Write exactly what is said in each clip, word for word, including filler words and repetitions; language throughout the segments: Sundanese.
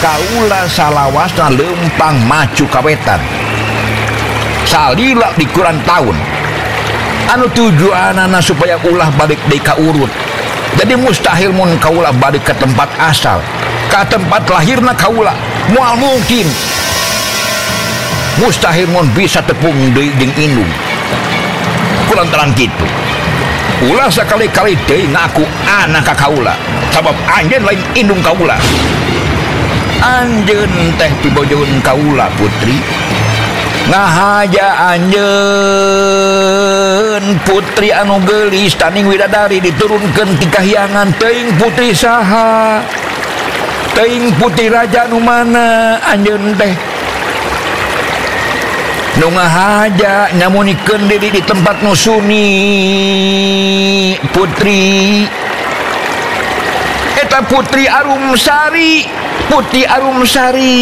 kaula salawasna lempang maju kawetan salila di kurang tahun anu tujuanana supaya ulah balik deui ka urut. Jadi mustahil mun kaula balik ke tempat asal, ke tempat lahirna kaula moal mungkin mustahil mun bisa tepung deui jeung indung. Kulantaran kitu ulah sakali-kali deui ngaku anak ka kaula sabab anjeun lain indung kaula. Anjeun teh pibojoeun kaula putri ngahaja anjeun putri anu geulis taning widadari diturunkeun ti kahyangan teuing putri saha teuing putri raja nu mana anjeun teh nu ngahaja nyamunikeun diri di tempat nu sunyi putri eta putri Arumsari putri Arumsari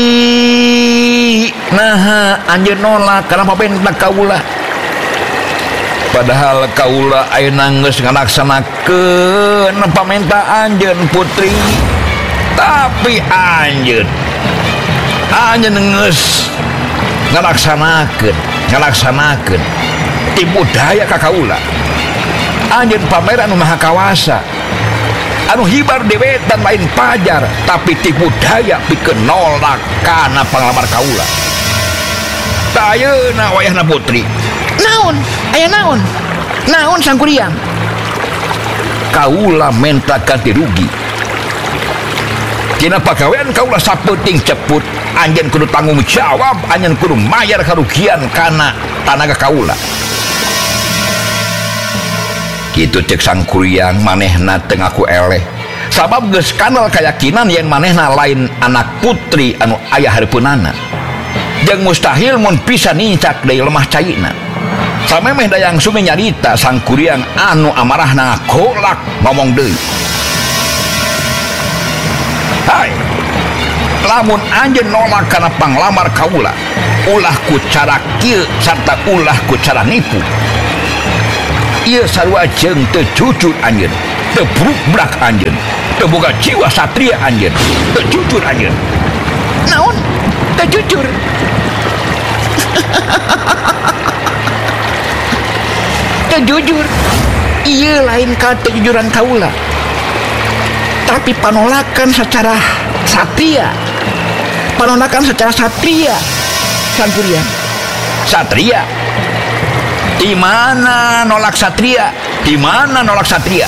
nah anjeun nolak karena pabenta kaula padahal kaula ayeuna geus ngalaksanakeun pamenta anjeun putri tapi anjeun anjeun geus ngalaksanakeun ngalaksanakeun ti budaya ka kaula anjeun pamer anu maha kawasa anu hibar dewetan lain pajar tapi ti budaya pikeun nolak kana panglamar kaula. Ta ayeuna wayahna putri naon aya naon naon sangkuriang kaula menta ganti rugi tina pagawean kaula sapeuting ceput anjeun kudu tanggung jawab anjeun kudu mayar karugian kana tanaga kaula. Kitu cek sangkuriang manehna teu ngaku eleh sabab geus kanal keyakinan yen manehna lain anak putri anu aya hareupeunana jeung mustahil mun bisa nincak deui lemah caina. Samemeh dayang sumi nyarita sangkuriang anu amarahna ngagolak ngomong deui. Hai, lamun anjeun nolak kana panglamar kaula ulah ku cara kieu sarta ulah ku cara nipu ieu sarua jeung teu jujur anjeun teu bruk-brak anjeun teu boga jiwa satria anjeun teu jujur anjeun. Naon teu jujur? Teu jujur ieu lain ka kejujuran kaula tapi penolakan secara satria penolakan secara satria sangkuriang satria di mana nolak satria di mana nolak satria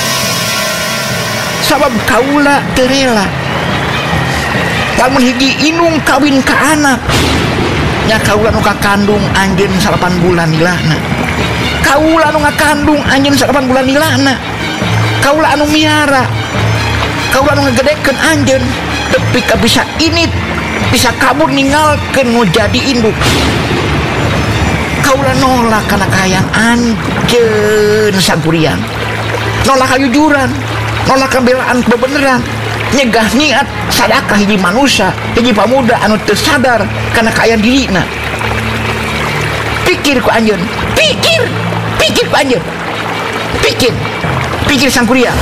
sabab kaula teu rela lamun hiji indung kawin ka anak nya kaula nu kakandung anjeun salapan bulan ilahna kaula anu ngakandung anjeun salapan bulan ilahna kaula anu miara kaula anu ngagedekeun anjeun tepi ka bisa init bisa kabur ninggalkeun nu jadi induk kaula nolak kana kahayang anjeun sangkuriang nolak kajujuran nolak kebelaan kebenaran nyegah niat sadakah hiji manusia hiji pamuda anu teu sadar kana kaayaan dirina. Pikir ku anjeun pikir pikir ku anjeun pikir pikir sangkuriang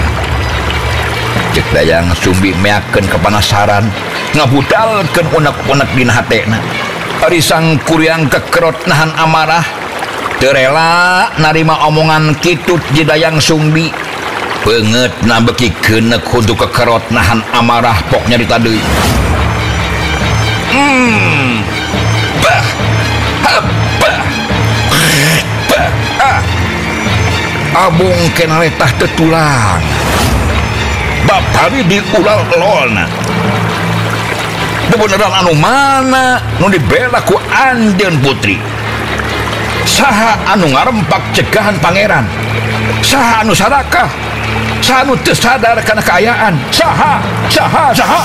cek dayang sumbi meakeun kepanasaran ngabudalkeun unek-unek dina hatena. Ari sangkuriang kekerot nahan amarah teu rela narima omongan kitu di dayang sumbi beungeut na beki geuneuk kudu kekerot nahan amarah pok nyarita deui. Hmm bah bah bah ah abung kenal tah teu tulang bapari diulah lolna beneran anu mana nu dibela ku anjeun putri saha anu ngarempak cegahan pangeran saha anu sarakah saha anu teu sadar kana kaayaan saha saha saha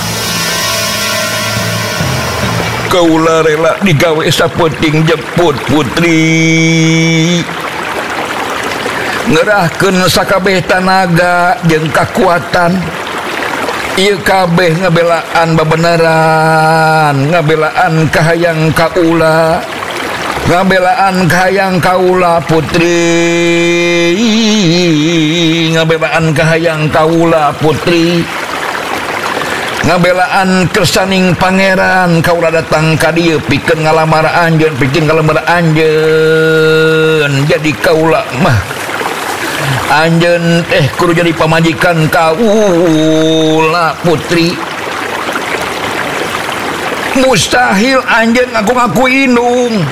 kaula rela digawe sapenting jemput putri ngerahkeun sakabeh tanaga jeung kakuatan ieu kabeh ngabelaan babeneran ngabelaan kahayang kaula ngabelaan kahayang kaula putri ngabelaan kahayang kaula putri ngabelaan kersaning pangeran kaula datang ka dieu pikeun ngalamar anjeun pikeun ngalamar anjeun jadi kaula mah anjeun teh kudu jadi pamajikan kaula putri mustahil anjeun ngaku-ngaku indung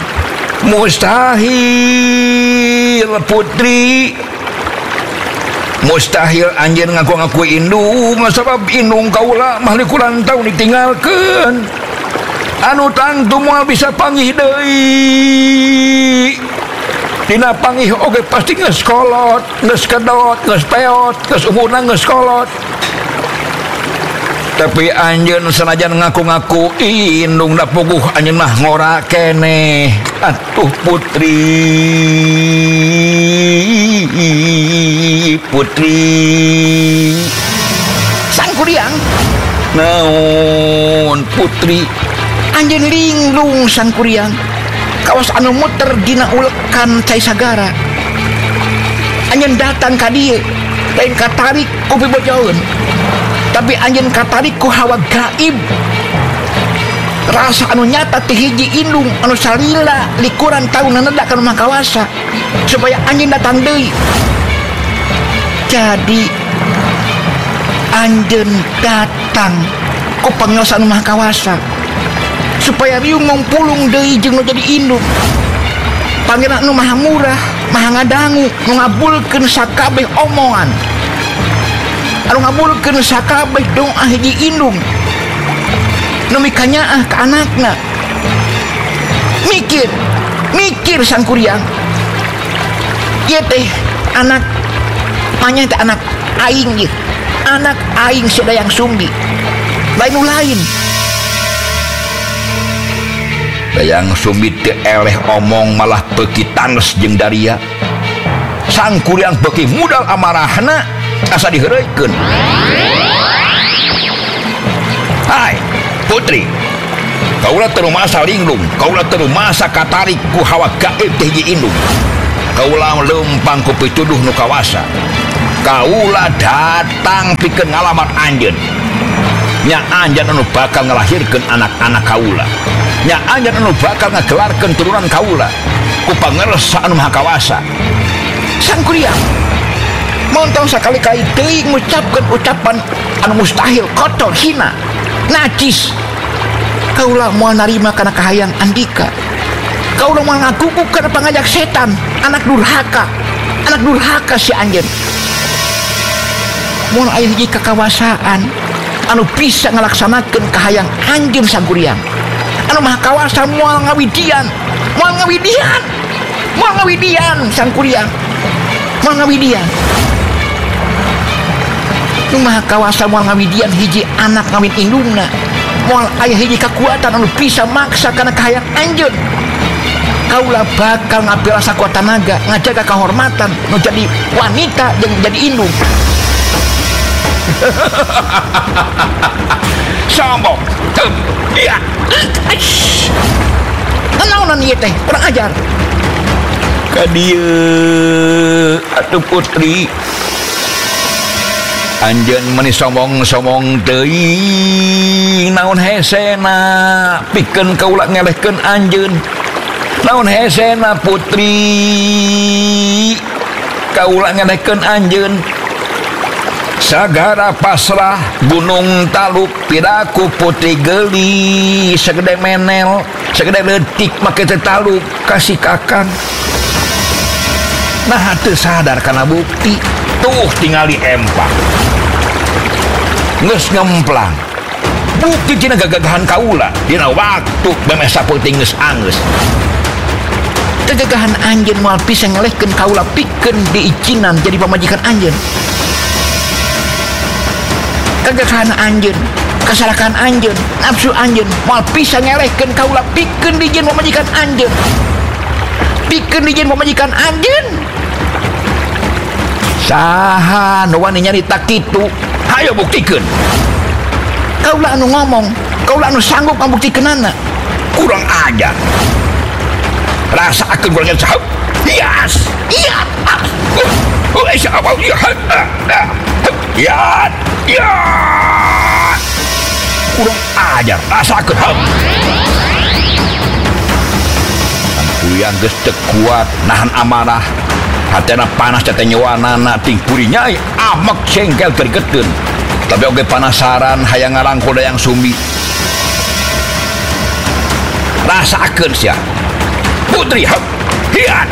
mustahil putri mustahil anjeun ngaku-ngaku indung sabab indung kaula mah likuran tahun ditinggalkeun anu tangtu moal bisa panggih deui dina panggih oge pasti geus kolot geus kedot geus peot geus umurna geus kolot tapi anjeun sanajan ngaku-ngaku indung da puguh anjeun mah ngora keneh atuh putri putri sang kuriang naon putri anjeun linglung sang kuriang kawas anu muter dina ulekan cai sagara anjeun datang ka dieu lain katarik ku pibojoeun tapi anjeun katarik ku hawa gaib rasa anu nyata ti hiji indung anu salila likuran taun nanda ka rumah kawasa supaya anjeun datang deui jadi anjeun datang ku pangaosan rumah kawasa supaya riung ngumpulung deui jeung nu jadi indung pangeran nu maha murah maha ngadangu nu ngabulkeun sakabeh omongan anu ngabulkeun sakabeh doa hiji indung nu mikanyaah ka anakna mikir mikir sang kuriang ieu teh anak manya teh anak aing ieu anak aing sedayang sumbi lain nu lain dayang sumbi teu eleh omong malah beuki tanes jeung daria sang kuriang beuki mudal amarahna asa diheureuykeun hai putri kaula teu masa linglung kaula teu masa katarik ku hawa gaib teh hiji indung kaula leumpang ku pituduh nu kawasa kaula datang pikeun ngalamat anjeun nya anjeun anu bakal ngelahirkeun anak-anak kaula nya anjeun anu bakal ngagelarkeun turunan kaula ku pangersa anu maha kawasa sang kuriang montong sakali-kali teuing ngucapkeun ucapan anu mustahil kotor hina najis kaula moal narima kana kahayang andika kaula moal ngaguguk kana pangajak setan anak durhaka anak durhaka si anjeun moal aya hiji kakawasaan anu bisa ngalaksanakeun kahayang anjeun sang kuriang anu maha kawasa moal ngawidian moal ngawidian moal ngawidian sang kuriang moal ngawidian nu maha kawasa moal ngawidian hiji anak ngawin indungna moal aya hiji kakuatan anu bisa maksa kana kahayang anjeun kaula bakal ngapila sakuat tenaga ngajaga kehormatan nu jadi wanita jeung jadi indung sombong iya naonan ieu teh kurang ajar ka dieu atuh putri anjeun meni sombong-sombong teuing naon hesena pikeun kaula ngelehkeun anjeun naon hesena putri kaula ngelehkeun anjeun sagara pasrah gunung taluk piraku putri geuli segede menel segede leutik make teh taluk kasih kakang nah teu sadar kana bukti tuh tingali empang geus ngemplang bukti tina gagagahan kaula dina waktu beme sapeuting geus angeus gagagahan anjeun moal bisa ngelehkeun kaula pikeun diizinan jadi pamajikan anjeun gagagahan anjeun kasalakan anjeun nafsu anjeun moal bisa ngelehkeun kaula pikeun dijieun pamajikan anjeun pikeun dijieun pamajikan anjeun saha nu wani nyarita kitu hayo buktikeun kaula anu ngomong kaula anu sanggup ngabuktikenana kurang ajar rasaakeun kurang ajar yes iya oh esa apa ya ya ya kurang ajar rasakeun heuh. Kuliah geus teu kuat nahan amarah, hatena panas teh nyawanana ting purinya amek cengkel gergetkeun. Tapi oge panasaran hayang ngarangkul Dayang Sumbi. Rasakeun sia. Putri heuh. Hiat.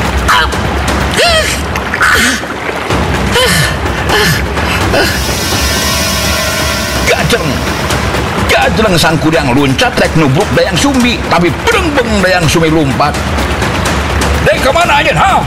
Gajeng Gajeng sang kuryang loncat rek nubruk Dayang Sumbi, tapi berengbeng Dayang Sumbi lompat. Dek kemana anjeun ha?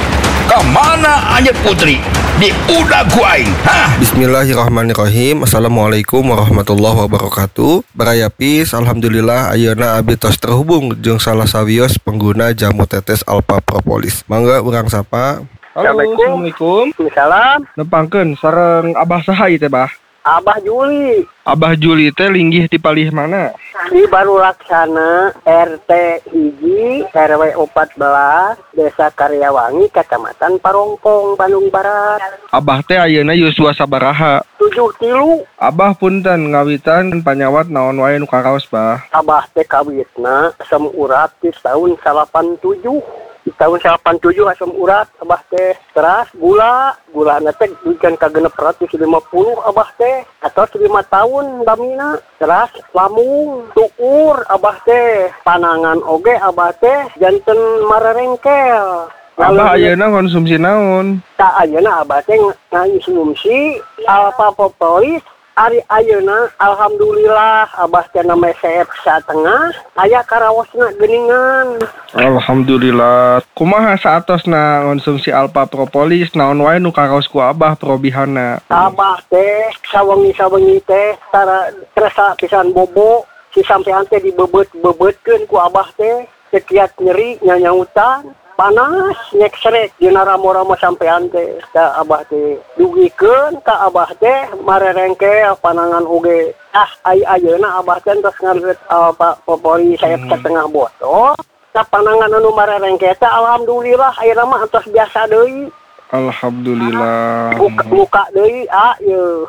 Kemana anjeun Putri? Di udah ku aing ha? Bismillahirrahmanirrahim. Assalamualaikum warahmatullahi wabarakatuh. Barayapis, alhamdulillah ayeuna abdi tos terhubung jeung salah sawios pengguna jamu tetes Alpha Propolis. Mangga urang sapa. Halo, Assalamualaikum. Salam. Nepangkeun sareng Abah saha ieu teh, Bah? Abah Juli Abah Juli teh linggih di palih mana? di Baru Laksana R T hiji R W empat belas Desa Karyawangi Kecamatan Parongpong Bandung Barat. Abah teh ayeuna yuswa sabaraha? tujuh tilu. Abah punten ngawitan panyawat naon wae nu karaos, Bah? Abah teh kawitna asam urat di tahun salapan tujuh. Di tahun salapan tujuh asam urat Abah teh teras gula gula teh duikeun ka genep ratus lima puluh Abah teh atau lima tahun damina. Teras lamung tukur Abah teh panangan oge Abah teh janten marerengkel. Abah ayeuna konsumsi naon? Tak ayeuna Abah teh ngonsumsi Alpha Propolis. Ari ayeuna alhamdulillah Abah teh na meseep satengah aya karawosna geuningan. Alhamdulillah. Kumaha saatosna konsumsi Alpha Propolis naon wae nu karaos ku Abah perobihanna? Abah teh sawengi-sawengi teh tara kerasa pisan bobo si sampean teh dibebet-bebetkeun ku Abah teh sekiat nyeri nyanyautan panas nyek srek dina ramo-ramo sampean teh ka Abah teh dugikeun ka Abah teh marerengkel panangan oge. Ah ai ayeuna Abah teh tos ngareut Alpha Propolis sayap setengah botol. Sa panangan anu marerengkel teh alhamdulillah ayeuna mah antos biasa deui. Alhamdulillah. Muka, muka deui ah ieu